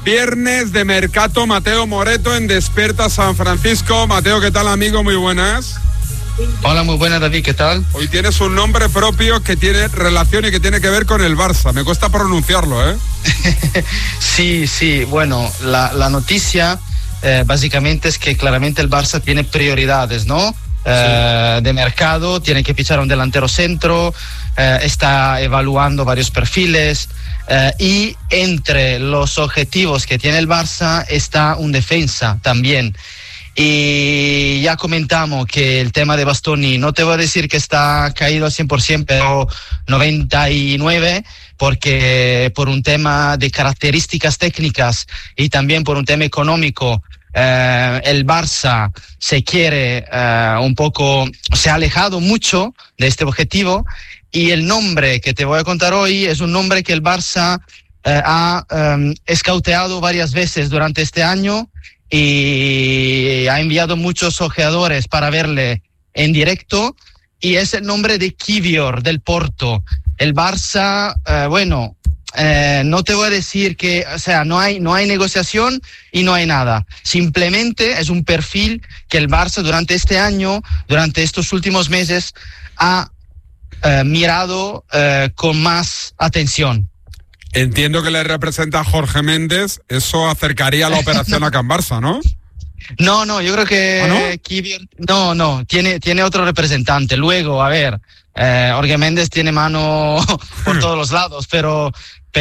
Viernes de Mercato, Mateo Moreto en Desperta San Francisco. Mateo, ¿qué tal, amigo? Muy buenas. Hola, muy buenas, David, ¿qué tal? Hoy tienes un nombre propio que tiene relación y que tiene que ver con el Barça. Me cuesta pronunciarlo, ¿eh? Sí, bueno, la noticia básicamente es que claramente el Barça tiene prioridades, ¿no? De mercado, tiene que fichar un delantero centro, está evaluando varios perfiles y entre los objetivos que tiene el Barça está un defensa también. Y ya comentamos que el tema de Bastoni, no te voy a decir que está caído al 100%, pero 99%, porque por un tema de características técnicas y también por un tema económico, el Barça se ha alejado mucho de este objetivo, y el nombre que te voy a contar hoy es un nombre que el Barça ha escauteado varias veces durante este año y ha enviado muchos ojeadores para verle en directo, y es el nombre de Kivior del Porto. El Barça, no te voy a decir que, no hay negociación y no hay nada. Simplemente es un perfil que el Barça durante este año, durante estos últimos meses, ha mirado con más atención. Entiendo que le representa a Jorge Méndez. Eso acercaría la operación a Can Barça, ¿no? No, yo creo que no, tiene otro representante. Luego, a ver, Jorge Méndez tiene mano por todos los lados, pero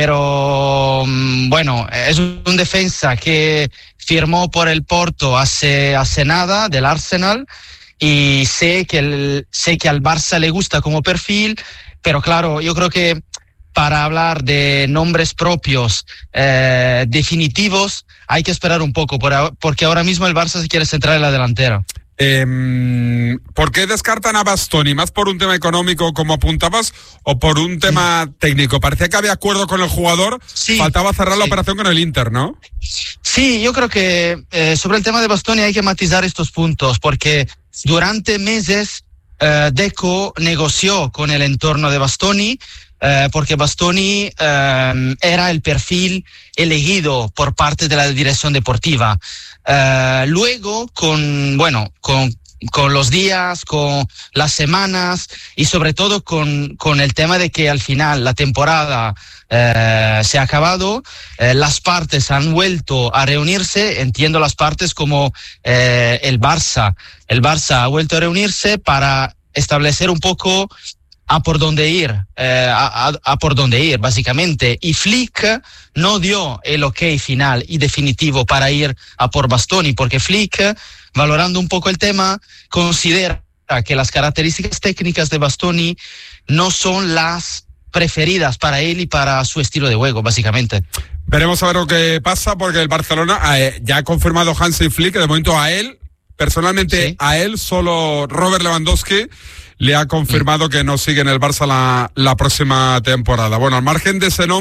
bueno, es un defensa que firmó por el Porto hace nada, del Arsenal, y sé que al Barça le gusta como perfil, pero claro, yo creo que para hablar de nombres propios definitivos hay que esperar un poco, porque ahora mismo el Barça se quiere centrar en la delantera. ¿Por qué descartan a Bastoni? ¿Más por un tema económico, como apuntabas, o por un tema técnico? Parecía que había acuerdo con el jugador, faltaba cerrar la operación con el Inter, ¿no? Sí, yo creo que sobre el tema de Bastoni hay que matizar estos puntos, porque durante meses Deco negoció con el entorno de Bastoni, porque Bastoni era el perfil elegido por parte de la dirección deportiva. Luego, con los días, con las semanas y sobre todo con el tema de que al final la temporada se ha acabado, las partes han vuelto a reunirse. Entiendo las partes como el Barça. El Barça ha vuelto a reunirse para establecer un poco a por dónde ir, básicamente. Y Flick no dio el ok final y definitivo para ir a por Bastoni, porque Flick, valorando un poco el tema, considera que las características técnicas de Bastoni no son las preferidas para él y para su estilo de juego, básicamente. Veremos a ver lo que pasa, porque el Barcelona ya ha confirmado Hansi Flick, de momento a él, personalmente a él, solo Robert Lewandowski le ha confirmado que no sigue en el Barça la próxima temporada. Bueno, al margen de ese nombre,